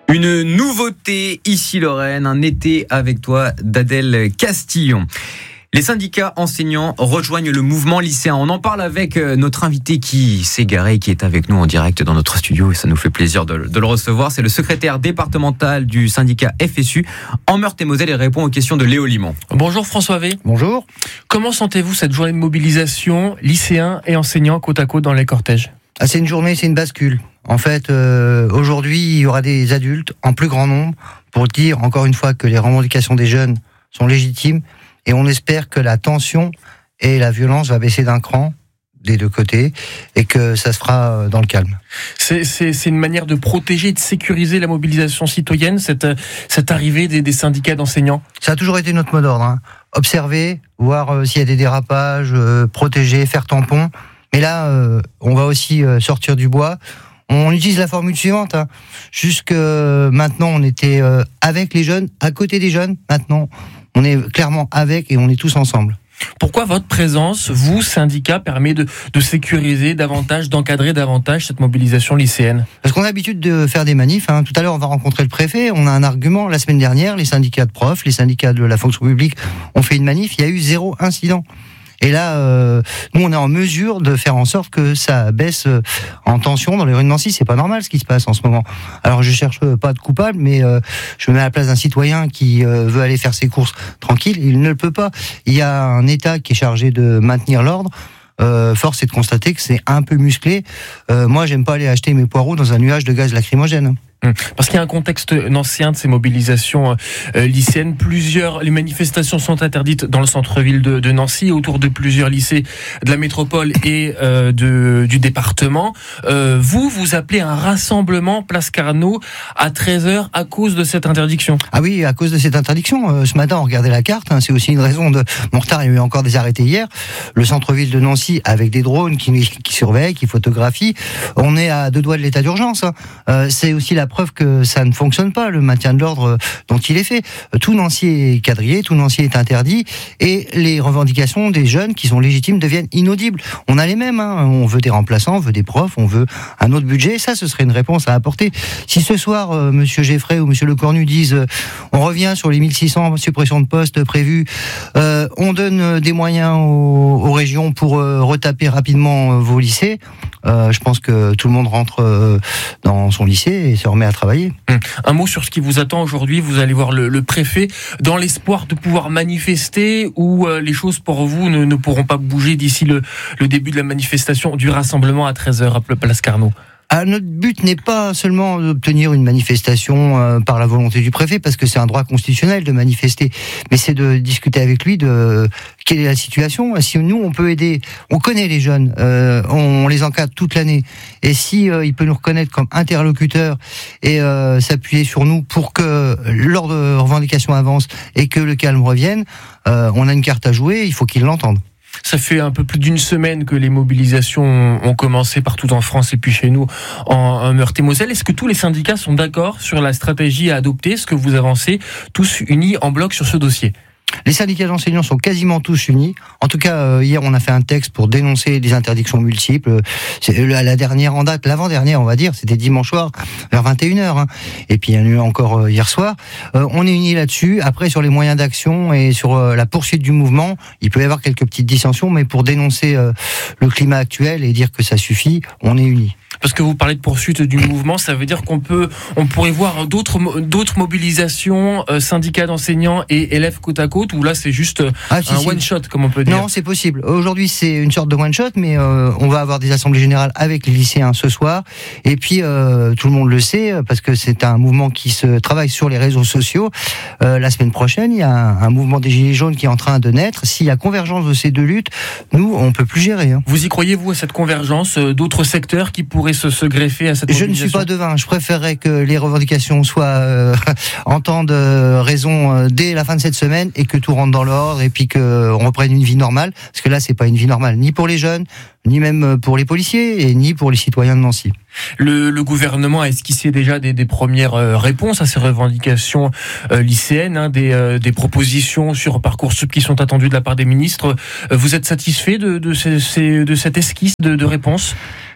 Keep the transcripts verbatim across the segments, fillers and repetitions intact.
Une nouveauté ici Lorraine, un été avec toi d'Adèle Castillon. Les syndicats enseignants rejoignent le mouvement lycéen. On en parle avec notre invité qui s'est garé, qui est avec nous en direct dans notre studio et ça nous fait plaisir de, de le recevoir. C'est le secrétaire départemental du syndicat F S U en Meurthe-et-Moselle et répond aux questions de Léo Limon. Bonjour François V. Bonjour. Comment sentez-vous cette journée de mobilisation lycéens et enseignants côte à côte dans les cortèges ? Ah, c'est une journée, c'est une bascule. En fait, euh, aujourd'hui, il y aura des adultes en plus grand nombre pour dire encore une fois que les revendications des jeunes sont légitimes et on espère que la tension et la violence va baisser d'un cran des deux côtés et que ça se fera dans le calme. C'est, c'est, c'est une manière de protéger et de sécuriser la mobilisation citoyenne, cette, cette arrivée des, des syndicats d'enseignants ? Ça a toujours été notre mot d'ordre. Hein. Observer, voir euh, s'il y a des dérapages, euh, protéger, faire tampon. Mais là, euh, on va aussi euh, sortir du bois. On utilise la formule suivante. Hein. Jusque maintenant, on était euh, avec les jeunes, à côté des jeunes. Maintenant, on est clairement avec et on est tous ensemble. Pourquoi votre présence, vous, syndicat, permet de, de sécuriser davantage, d'encadrer davantage cette mobilisation lycéenne ? Parce qu'on a l'habitude de faire des manifs. Hein. Tout à l'heure, on va rencontrer le préfet. On a un argument. La semaine dernière, les syndicats de profs, les syndicats de la fonction publique ont fait une manif. Il y a eu zéro incident. Et là, euh, nous, on est en mesure de faire en sorte que ça baisse euh, en tension dans les rues de Nancy. C'est pas normal ce qui se passe en ce moment. Alors, je cherche pas de coupable, mais euh, je me mets à la place d'un citoyen qui euh, veut aller faire ses courses tranquille. Il ne le peut pas. Il y a un État qui est chargé de maintenir l'ordre. Euh, force est de constater que c'est un peu musclé. Euh, moi, j'aime pas aller acheter mes poireaux dans un nuage de gaz lacrymogène. Parce qu'il y a un contexte nancéen de ces mobilisations euh, lycéennes. Plusieurs, les manifestations sont interdites dans le centre-ville de, de Nancy, autour de plusieurs lycées de la métropole et euh, de, du département. Euh, vous, vous appelez un rassemblement place Carnot à treize heures à cause de cette interdiction. Ah oui, à cause de cette interdiction. Euh, ce matin, on regardait la carte. Hein, c'est aussi une raison de mon retard. Il y a eu encore des arrêtés hier. Le centre-ville de Nancy, avec des drones qui, qui surveillent, qui photographient. On est à deux doigts de l'état d'urgence. Hein. Euh, c'est aussi la preuve que ça ne fonctionne pas, le maintien de l'ordre dont il est fait. Tout Nancy est quadrillé, tout Nancy est interdit, et les revendications des jeunes qui sont légitimes deviennent inaudibles. On a les mêmes, hein. On veut des remplaçants, on veut des profs, on veut un autre budget. Ça, ce serait une réponse à apporter. Si ce soir, euh, Monsieur Geffray ou Monsieur Lecornu disent euh, on revient sur les mille six cents suppressions de postes prévues, euh, on donne des moyens aux, aux régions pour euh, retaper rapidement euh, vos lycées, euh, je pense que tout le monde rentre euh, dans son lycée et se remet à travailler. Un mot sur ce qui vous attend aujourd'hui. Vous allez voir le, le préfet dans l'espoir de pouvoir manifester ou euh, les choses pour vous ne, ne pourront pas bouger d'ici le, le début de la manifestation du rassemblement à treize heures à place Carnot. Ah, notre but n'est pas seulement d'obtenir une manifestation euh, par la volonté du préfet, parce que c'est un droit constitutionnel de manifester, mais c'est de discuter avec lui de quelle est la situation. Si nous, on peut aider, on connaît les jeunes, euh, on, on les encadre toute l'année, et si euh, il peut nous reconnaître comme interlocuteurs et euh, s'appuyer sur nous pour que l'ordre de revendication avance et que le calme revienne, euh, on a une carte à jouer, il faut qu'ils l'entendent. Ça fait un peu plus d'une semaine que les mobilisations ont commencé partout en France et puis chez nous en Meurthe-et-Moselle. Est-ce que tous les syndicats sont d'accord sur la stratégie à adopter ? Est-ce que vous avancez tous unis en bloc sur ce dossier ? Les syndicats d'enseignants sont quasiment tous unis. En tout cas, euh, hier, on a fait un texte pour dénoncer des interdictions multiples. C'est la, la dernière en date, l'avant-dernière, on va dire, c'était dimanche soir, vers vingt et une heures. Hein. Et puis, il y en a eu encore euh, hier soir. Euh, on est unis là-dessus. Après, sur les moyens d'action et sur euh, la poursuite du mouvement, il peut y avoir quelques petites dissensions, mais pour dénoncer euh, le climat actuel et dire que ça suffit, on est unis. Parce que vous parlez de poursuite du mouvement, ça veut dire qu'on peut, on pourrait voir d'autres, d'autres mobilisations, euh, syndicats d'enseignants et élèves côte à côte, ou là c'est juste ah, si, un si. one shot, comme on peut dire. Non, c'est possible. Aujourd'hui, c'est une sorte de one shot, mais euh, on va avoir des assemblées générales avec les lycéens ce soir. Et puis euh, tout le monde le sait, parce que c'est un mouvement qui se travaille sur les réseaux sociaux. Euh, la semaine prochaine, il y a un, un mouvement des Gilets jaunes qui est en train de naître. S'il y a convergence de ces deux luttes, nous, on peut plus gérer. Hein. Vous y croyez, vous, à cette convergence euh, d'autres secteurs qui pourraient Se, se greffer à cette mobilisation? Je ne suis pas devin. Je préférerais que les revendications soient euh, entendent euh, raison euh, dès la fin de cette semaine et que tout rentre dans l'ordre et puis qu'on reprenne une vie normale. Parce que là, c'est pas une vie normale, ni pour les jeunes, ni même pour les policiers et ni pour les citoyens de Nancy. Le, le gouvernement a esquissé déjà des, des premières euh, réponses à ces revendications euh, lycéennes, hein, des, euh, des propositions sur Parcoursup qui sont attendues de la part des ministres. Euh, vous êtes satisfait de, de, ces, ces, de cette esquisse de, de réponse ?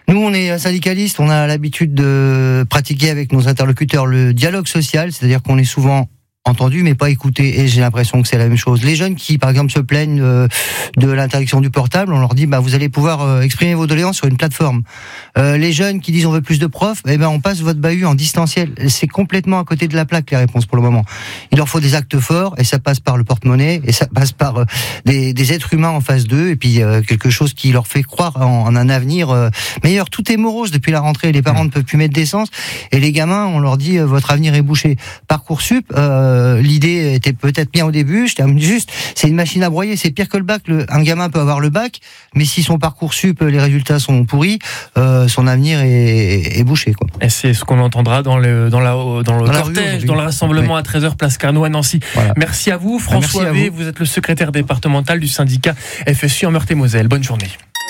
Nous, on est syndicalistes, on a l'habitude de pratiquer avec nos interlocuteurs le dialogue social, c'est-à-dire qu'on est souvent entendu mais pas écouté, et j'ai l'impression que c'est la même chose. Les jeunes qui par exemple se plaignent euh, de l'interdiction du portable, on leur dit bah vous allez pouvoir euh, exprimer vos doléances sur une plateforme. Euh, les jeunes qui disent on veut plus de profs, eh ben on passe votre bahut en distanciel. C'est complètement à côté de la plaque les réponses pour le moment. Il leur faut des actes forts, et ça passe par le porte-monnaie, et ça passe par euh, des, des êtres humains en face d'eux, et puis euh, quelque chose qui leur fait croire en, en un avenir euh, meilleur. Tout est morose depuis la rentrée, les parents ne peuvent plus mettre d'essence, et les gamins on leur dit euh, votre avenir est bouché. Parcoursup, euh, Euh, l'idée était peut-être bien au début, je termine juste, c'est une machine à broyer, c'est pire que le bac. Le, un gamin peut avoir le bac, mais si son Parcoursup, les résultats sont pourris, euh, son avenir est, est bouché, quoi. Et c'est ce qu'on entendra dans le, dans la, dans le dans cortège, rue, dans le rassemblement oui. à treize heures, place Carnot à Nancy. Voilà. Merci à vous, François V, vous. vous êtes le secrétaire départemental du syndicat F S U en Meurthe-et-Moselle. Bonne journée.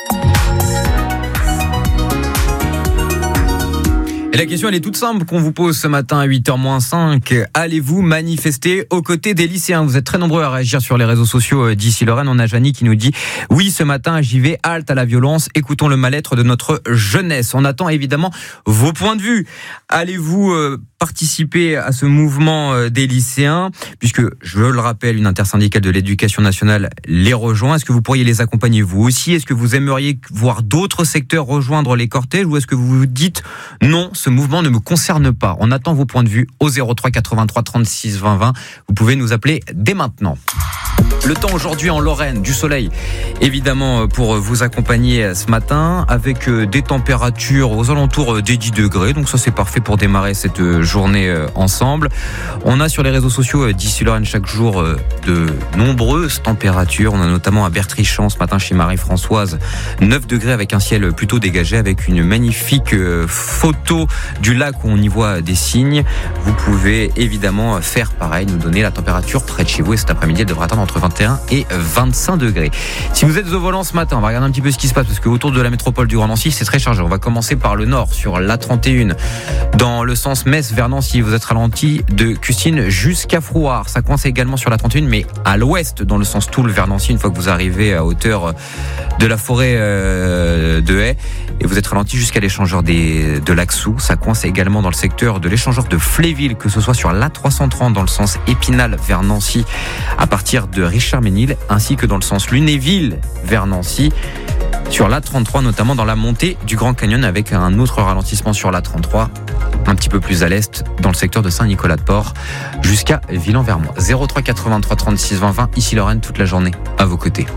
Et la question, elle est toute simple qu'on vous pose ce matin à huit heures moins cinq. Allez-vous manifester aux côtés des lycéens? Vous êtes très nombreux à réagir sur les réseaux sociaux d'Issy-Lorraine. On a Janie qui nous dit « Oui, ce matin, j'y vais, halte à la violence. Écoutons le mal-être de notre jeunesse. » On attend évidemment vos points de vue. Allez-vous euh, participer à ce mouvement euh, des lycéens? Puisque, je le rappelle, une intersyndicale de l'éducation nationale les rejoint. Est-ce que vous pourriez les accompagner vous aussi? Est-ce que vous aimeriez voir d'autres secteurs rejoindre les cortèges? Ou est-ce que vous vous dites « Non, ce mouvement ne me concerne pas ». On attend vos points de vue au zéro trois quatre-vingt-trois trente-six vingt vingt. Vous pouvez nous appeler dès maintenant. Le temps aujourd'hui en Lorraine, du soleil évidemment pour vous accompagner ce matin, avec des températures aux alentours des dix degrés, donc ça c'est parfait pour démarrer cette journée ensemble. On a sur les réseaux sociaux d'Issy-Lorraine chaque jour de nombreuses températures. On a notamment à Bertrichamp ce matin chez Marie-Françoise neuf degrés avec un ciel plutôt dégagé, avec une magnifique photo du lac où on y voit des cygnes. Vous pouvez évidemment faire pareil, nous donner la température près de chez vous, et cet après-midi elle devrait atteindre entre vingt et un et vingt-cinq degrés. Si vous êtes au volant ce matin, on va regarder un petit peu ce qui se passe, parce que autour de la métropole du Grand Nancy, c'est très chargé. On va commencer par le nord, sur l'A trente et un, dans le sens Metz vers Nancy. Vous êtes ralenti de Custine jusqu'à Frouard. Ça coince également sur l'A trente et un, mais à l'ouest, dans le sens Toul vers Nancy, une fois que vous arrivez à hauteur de la forêt de Haye, et vous êtes ralenti jusqu'à l'échangeur des, de Laxou. Ça coince également dans le secteur de l'échangeur de Fléville, que ce soit sur l'A trois cent trente dans le sens Épinal vers Nancy, à partir de Richard-Ménil, ainsi que dans le sens Lunéville vers Nancy, sur l'A trente-trois, notamment dans la montée du Grand Canyon, avec un autre ralentissement sur l'A trente-trois, un petit peu plus à l'est, dans le secteur de Saint-Nicolas-de-Port, jusqu'à Villan-Vermois. zéro trois quatre-vingt-trois trente-six vingt vingt, ici Lorraine, toute la journée, à vos côtés.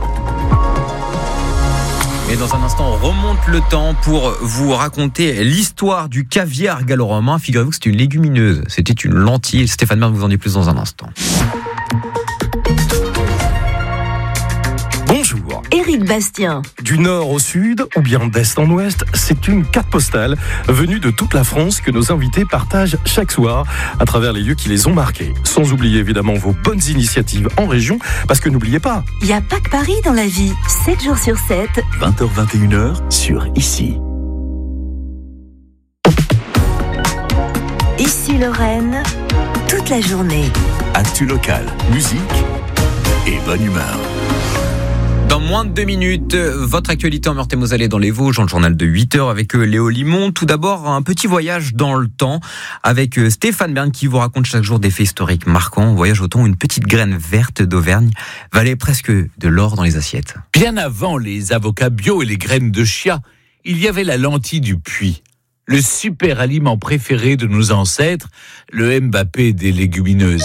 Et dans un instant, on remonte le temps pour vous raconter l'histoire du caviar gallo-romain. Figurez-vous que c'était une légumineuse, c'était une lentille. Stéphane Bern vous en dit plus dans un instant. Bonjour. Éric Bastien. Du nord au sud, ou bien d'est en ouest, c'est une carte postale venue de toute la France que nos invités partagent chaque soir à travers les lieux qui les ont marqués. Sans oublier évidemment vos bonnes initiatives en région, parce que n'oubliez pas, il n'y a pas que Paris dans la vie. sept jours sur sept. vingt heures vingt et une heures sur Ici. Ici Lorraine, toute la journée. Actu local, musique et bonne humeur. Dans moins de deux minutes, votre actualité en Meurthe-et-Moselle et dans les Vosges, dans le journal de huit heures avec Léo Limon. Tout d'abord, un petit voyage dans le temps avec Stéphane Bern qui vous raconte chaque jour des faits historiques marquants. Voyage au temps où une petite graine verte d'Auvergne valait presque de l'or dans les assiettes. Bien avant les avocats bio et les graines de chia, il y avait la lentille du puits. Le super aliment préféré de nos ancêtres, le Mbappé des légumineuses.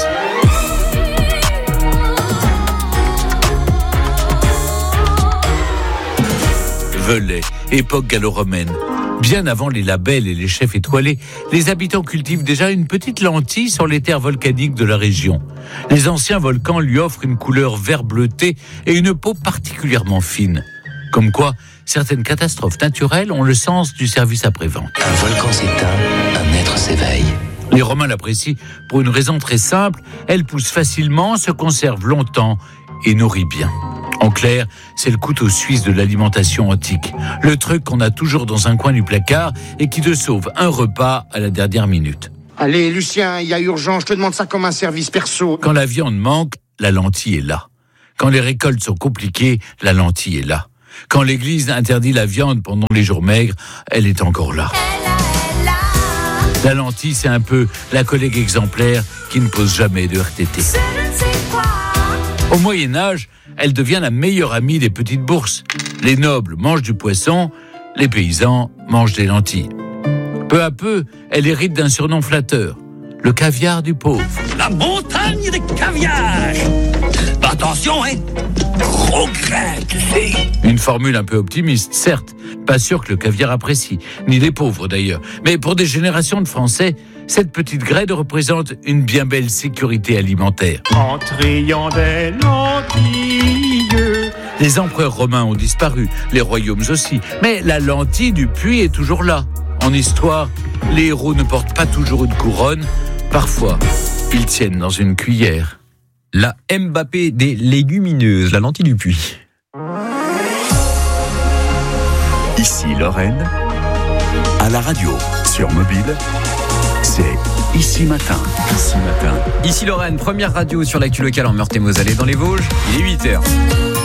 Velay, époque gallo-romaine. Bien avant les labels et les chefs étoilés, les habitants cultivent déjà une petite lentille sur les terres volcaniques de la région. Les anciens volcans lui offrent une couleur vert bleuté et une peau particulièrement fine. Comme quoi, certaines catastrophes naturelles ont le sens du service après-vente. Un volcan s'éteint, un être s'éveille. Les Romains l'apprécient pour une raison très simple, elle pousse facilement, se conserve longtemps et nourrit bien. En clair, c'est le couteau suisse de l'alimentation antique. Le truc qu'on a toujours dans un coin du placard et qui te sauve un repas à la dernière minute. Allez, Lucien, il y a urgence, je te demande ça comme un service perso. Quand la viande manque, la lentille est là. Quand les récoltes sont compliquées, la lentille est là. Quand l'Église interdit la viande pendant les jours maigres, elle est encore là. La lentille, c'est un peu la collègue exemplaire qui ne pose jamais de R T T. Au Moyen-Âge, elle devient la meilleure amie des petites bourses. Les nobles mangent du poisson, les paysans mangent des lentilles. Peu à peu, elle hérite d'un surnom flatteur, le caviar du pauvre. La montagne des caviars. Attention, hein, gros grain, tu sais. Une formule un peu optimiste, certes. Pas sûr que le caviar apprécie, ni les pauvres d'ailleurs. Mais pour des générations de Français, cette petite graine représente une bien belle sécurité alimentaire. En triant des lentilles. Les empereurs romains ont disparu, les royaumes aussi. Mais la lentille du puits est toujours là. En histoire, les héros ne portent pas toujours une couronne. Parfois, ils tiennent dans une cuillère. La Mbappé des légumineuses, la lentille du puits. Ici Lorraine, à la radio, sur mobile, c'est Ici Matin. Ici Matin. Ici Lorraine, première radio sur l'actu locale en Meurthe-et-Moselle et dans les Vosges, il est huit heures.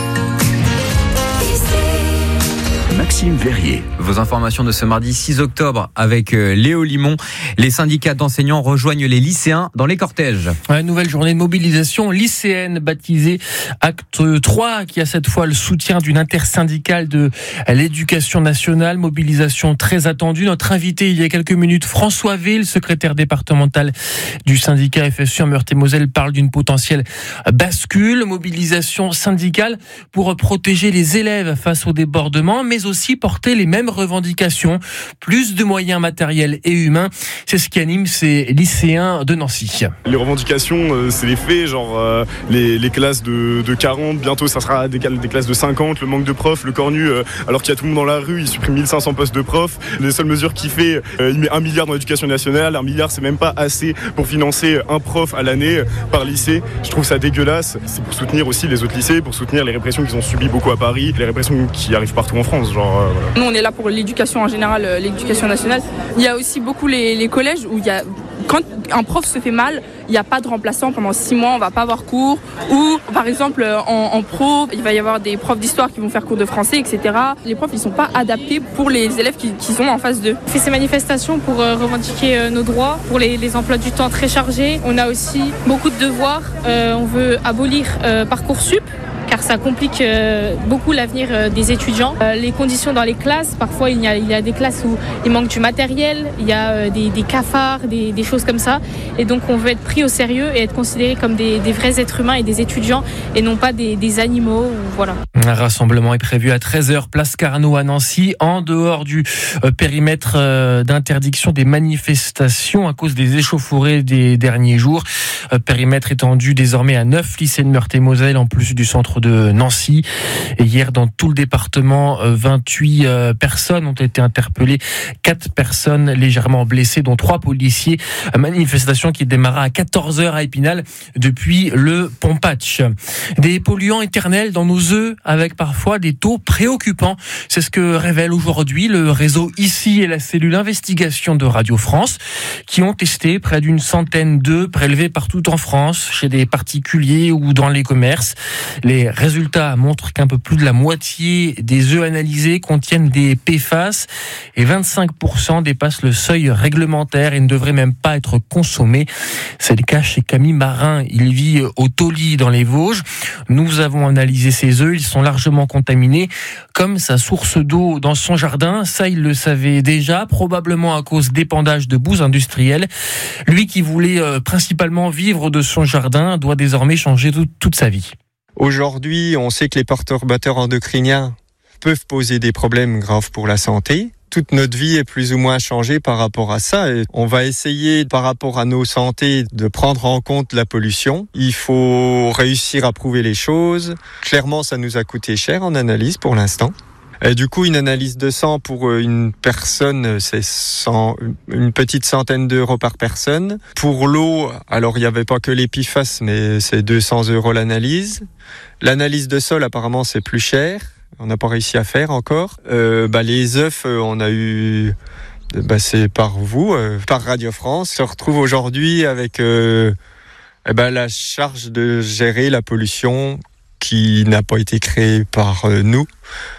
Maxime Verrier. Vos informations de ce mardi six octobre avec Léo Limon. Les syndicats d'enseignants rejoignent les lycéens dans les cortèges. Une nouvelle journée de mobilisation lycéenne baptisée Acte trois, qui a cette fois le soutien d'une intersyndicale de l'éducation nationale. Mobilisation très attendue. Notre invité il y a quelques minutes, François Ville, secrétaire départemental du syndicat F S U en Meurthe-et-Moselle, parle d'une potentielle bascule. Mobilisation syndicale pour protéger les élèves face au débordement, mais aussi porter les mêmes revendications, plus de moyens matériels et humains. C'est ce qui anime ces lycéens de Nancy. Les revendications, euh, c'est les faits, genre euh, les, les classes de, de quarante, bientôt ça sera des, des classes de cinquante, le manque de profs, le cornu, euh, alors qu'il y a tout le monde dans la rue, il supprime mille cinq cents postes de profs. Les seules mesures qu'il fait, euh, il met un milliard dans l'éducation nationale, un milliard c'est même pas assez pour financer un prof à l'année par lycée. Je trouve ça dégueulasse. C'est pour soutenir aussi les autres lycées, pour soutenir les répressions qu'ils ont subies beaucoup à Paris, les répressions qui arrivent partout en France. Genre, euh, voilà. Nous on est là pour l'éducation en général, euh, l'éducation nationale. Il y a aussi beaucoup les, les collèges où il y a, quand un prof se fait mal, il n'y a pas de remplaçant pendant six mois, on va pas avoir cours. Ou par exemple en, en pro, il va y avoir des profs d'histoire qui vont faire cours de français, et cetera. Les profs ils sont pas adaptés pour les élèves qui, qui sont en face d'eux. On fait ces manifestations pour euh, revendiquer euh, nos droits, pour les, les emplois du temps très chargés. On a aussi beaucoup de devoirs. Euh, on veut abolir euh, Parcoursup, car ça complique euh, beaucoup l'avenir euh, des étudiants. Euh, les conditions dans les classes, parfois il y a, il y a des classes où il manque du matériel, il y a euh, des, des cafards, des, des choses comme ça. Et donc on veut être pris au sérieux et être considérés comme des, des vrais êtres humains et des étudiants et non pas des, des animaux. Ou, voilà. Un rassemblement est prévu à treize heures, place Carnot à Nancy, en dehors du euh, périmètre euh, d'interdiction des manifestations à cause des échauffourées des derniers jours. Euh, périmètre étendu désormais à neuf lycées de Meurthe-et-Moselle en plus du centre de Nancy. Et hier, dans tout le département, vingt-huit personnes ont été interpellées, quatre personnes légèrement blessées, dont trois policiers. Manifestation qui démarra à quatorze heures à Épinal depuis le Pompatch. Des polluants éternels dans nos œufs avec parfois des taux préoccupants. C'est ce que révèle aujourd'hui le réseau Ici et la cellule investigation de Radio France qui ont testé près d'une centaine d'œufs prélevés partout en France, chez des particuliers ou dans les commerces. Les résultats montrent qu'un peu plus de la moitié des œufs analysés contiennent des P F A S et vingt-cinq pour cent dépassent le seuil réglementaire et ne devraient même pas être consommés. C'est le cas chez Camille Marin. Il vit au Tauly dans les Vosges. Nous avons analysé ces œufs. Ils sont largement contaminés, comme sa source d'eau dans son jardin. Ça, il le savait déjà, probablement à cause d'épandage de boues industrielles. Lui qui voulait euh, principalement vivre de son jardin doit désormais changer tout, toute sa vie. Aujourd'hui, on sait que les perturbateurs endocriniens peuvent poser des problèmes graves pour la santé. Toute notre vie est plus ou moins changée par rapport à ça. Et on va essayer, par rapport à nos santé, de prendre en compte la pollution. Il faut réussir à prouver les choses. Clairement, ça nous a coûté cher en analyse pour l'instant. Et du coup, une analyse de sang pour une personne, c'est cent, une petite centaine d'euros par personne. Pour l'eau, alors il n'y avait pas que les P F A S, mais c'est deux cents euros l'analyse. L'analyse de sol, apparemment, c'est plus cher. On n'a pas réussi à faire encore. Euh, bah, les œufs, on a eu... Bah, c'est par vous, euh, par Radio France. On se retrouve aujourd'hui avec euh, eh ben, la charge de gérer la pollution qui n'a pas été créée par euh, nous.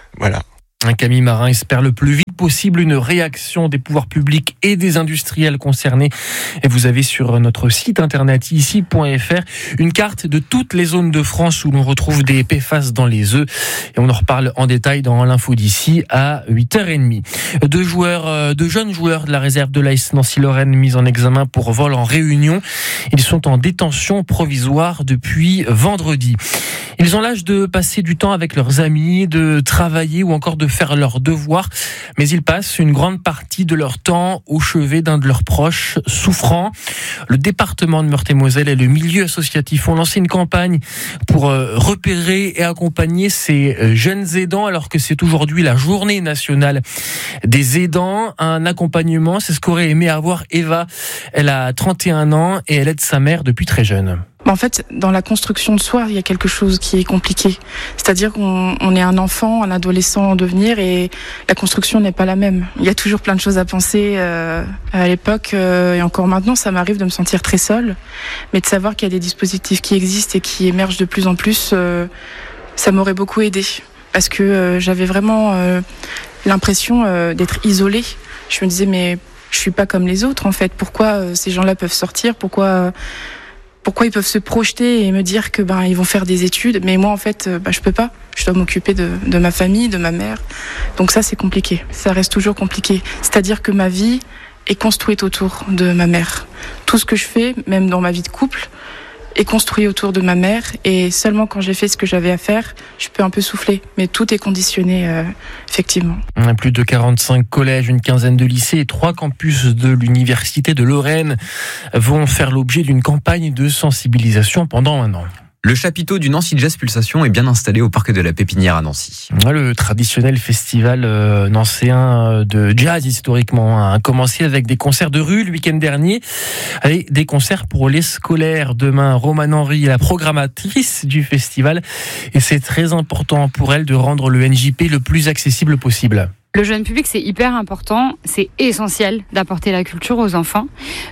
Voilà. Camille Marin espère le plus vite possible une réaction des pouvoirs publics et des industriels concernés. Et vous avez sur notre site internet ici point f r une carte de toutes les zones de France où l'on retrouve des P F A S dans les œufs. Et on en reparle en détail dans l'info d'ici à huit heures trente. Deux joueurs, deux jeunes joueurs de la réserve de l'A S Nancy-Lorraine mis en examen pour vol en réunion. Ils sont en détention provisoire depuis vendredi. Ils ont l'âge de passer du temps avec leurs amis, de travailler ou encore de faire leurs devoirs, mais ils passent une grande partie de leur temps au chevet d'un de leurs proches souffrant. Le département de Meurthe-et-Moselle et le milieu associatif ont lancé une campagne pour repérer et accompagner ces jeunes aidants, alors que c'est aujourd'hui la journée nationale des aidants. Un accompagnement, c'est ce qu'aurait aimé avoir Eva. Elle a trente et un ans et elle aide sa mère depuis très jeune. En fait, dans la construction de soi, il y a quelque chose qui est compliqué. C'est-à-dire qu'on on est un enfant, un adolescent en devenir et la construction n'est pas la même. Il y a toujours plein de choses à penser. Euh, à l'époque euh, et encore maintenant, ça m'arrive de me sentir très seule. Mais de savoir qu'il y a des dispositifs qui existent et qui émergent de plus en plus, euh, ça m'aurait beaucoup aidé. Parce que euh, j'avais vraiment euh, l'impression euh, d'être isolée. Je me disais, mais je suis pas comme les autres en fait. Pourquoi euh, ces gens-là peuvent sortir ? Pourquoi... Euh, Pourquoi ils peuvent se projeter et me dire que ben ils vont faire des études, mais moi en fait ben, je peux pas. Je dois m'occuper de, de ma famille, de ma mère. Donc ça c'est compliqué. Ça reste toujours compliqué. C'est-à-dire que ma vie est construite autour de ma mère. Tout ce que je fais, même dans ma vie de couple, est construit autour de ma mère. Et seulement quand j'ai fait ce que j'avais à faire, je peux un peu souffler. Mais tout est conditionné, euh, effectivement. Plus de quarante-cinq collèges, une quinzaine de lycées et trois campus de l'Université de Lorraine vont faire l'objet d'une campagne de sensibilisation pendant un an. Le chapiteau du Nancy Jazz Pulsation est bien installé au parc de la Pépinière à Nancy. Le traditionnel festival euh, nancéen de jazz historiquement a commencé avec des concerts de rue le week-end dernier et des concerts pour les scolaires. Demain, Romane Henry est la programmatrice du festival et c'est très important pour elle de rendre le N J P le plus accessible possible. Le jeune public, c'est hyper important, c'est essentiel d'apporter la culture aux enfants,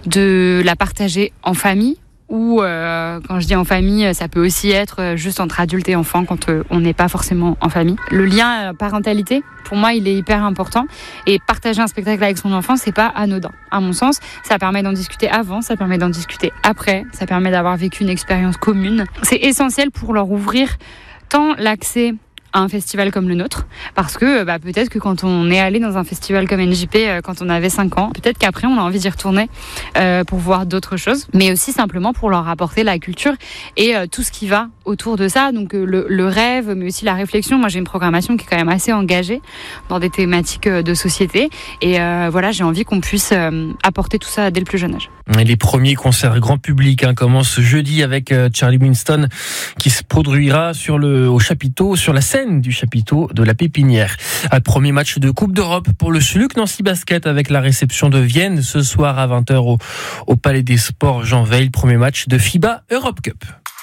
de la partager en famille. Ou euh, quand je dis en famille, ça peut aussi être juste entre adultes et enfants quand euh, on n'est pas forcément en famille. Le lien euh, parentalité, pour moi, il est hyper important. Et partager un spectacle avec son enfant, c'est pas anodin. À mon sens, ça permet d'en discuter avant, ça permet d'en discuter après, ça permet d'avoir vécu une expérience commune. C'est essentiel pour leur ouvrir tant l'accès à un festival comme le nôtre, parce que bah, peut-être que quand on est allé dans un festival comme N J P euh, quand on avait cinq ans, peut-être qu'après on a envie d'y retourner euh, pour voir d'autres choses, mais aussi simplement pour leur apporter la culture et euh, tout ce qui va autour de ça, donc euh, le, le rêve, mais aussi la réflexion. Moi j'ai une programmation qui est quand même assez engagée dans des thématiques euh, de société, et euh, voilà, j'ai envie qu'on puisse euh, apporter tout ça dès le plus jeune âge. Et les premiers concerts grand public hein, commencent jeudi avec euh, Charlie Winston qui se produira sur le, au chapiteau, sur la scène du chapiteau de la Pépinière. Un premier match de Coupe d'Europe pour le Schluck Nancy Basket avec la réception de Vienne ce soir à vingt heures au, au Palais des Sports Jean Veil. Premier match de FIBA Europe Cup.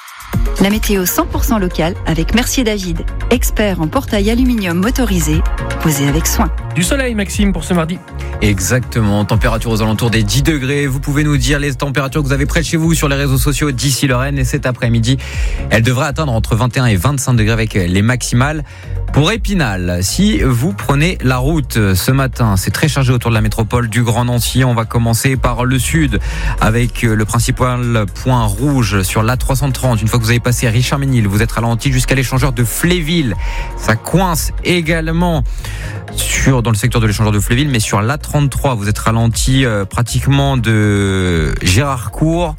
La météo cent pour cent locale avec Mercier David, expert en portail aluminium motorisé, posé avec soin. Du soleil, Maxime, pour ce mardi. Exactement, température aux alentours des dix degrés. Vous pouvez nous dire les températures que vous avez près de chez vous sur les réseaux sociaux d'ici Lorraine. Et cet après-midi, elle devrait atteindre entre vingt et un et vingt-cinq degrés avec les maximales. Pour Épinal, si vous prenez la route ce matin, c'est très chargé autour de la métropole du Grand Nancy. On va commencer par le sud avec le principal point rouge sur l'A trois cent trente. Une fois que vous avez passé Richard-Ménil, vous êtes ralenti jusqu'à l'échangeur de Fléville. Ça coince également sur, dans le secteur de l'échangeur de Fléville, mais sur l'A trente-trois, vous êtes ralenti euh, pratiquement de Gérardcourt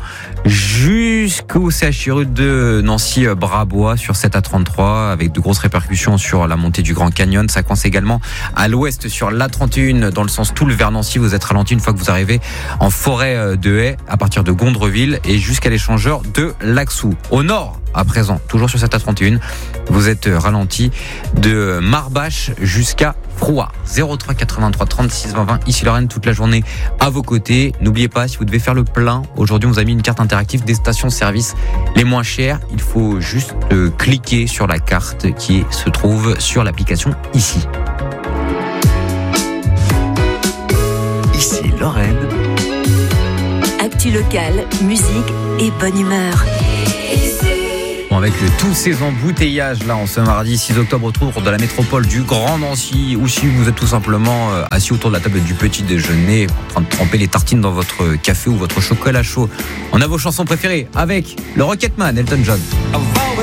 jusqu'au C H R U de Nancy-Brabois sur cette A trente-trois, avec de grosses répercussions sur la montée du Grand Canyon. Ça coince également à l'ouest sur l'A trente et un dans le sens Toul vers Nancy. Vous êtes ralenti une fois que vous arrivez en forêt de Haye à partir de Gondreville et jusqu'à l'échangeur de Laxou. Au nord, à présent, toujours sur cette A trente et un, vous êtes ralenti de Marbache jusqu'à Frouard. zéro trois quatre-vingt-trois trente-six vingt vingt, ici Lorraine, toute la journée à vos côtés. N'oubliez pas, si vous devez faire le plein, aujourd'hui on vous a mis une carte interactive des stations-service les moins chères. Il faut juste euh, cliquer sur la carte qui se trouve sur l'application ici. Ici Lorraine. Actu locale, musique et bonne humeur. Bon, avec tous ces embouteillages là en ce mardi six octobre autour de la métropole du Grand Nancy, ou si vous êtes tout simplement assis autour de la table du petit déjeuner en train de tremper les tartines dans votre café ou votre chocolat chaud, on a vos chansons préférées avec le Rocketman, Elton John.